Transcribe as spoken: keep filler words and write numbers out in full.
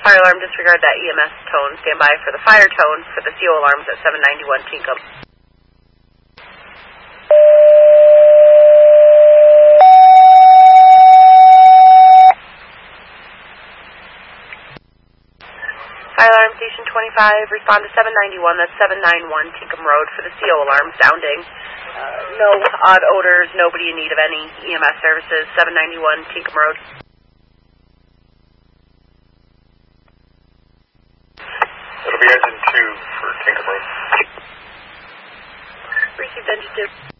Fire alarm, disregard that E M S tone. Stand by for the fire tone for the C O alarms at seven ninety-one Tinkham. Fire alarm station twenty-five, respond to seven ninety-one, that's seven ninety-one Tinkham Road for the C O alarm sounding. Uh, no odd odors, nobody in need of any E M S services, seven ninety-one Tinkham Road. It'll be engine two for Tinkham Road. Received engine two.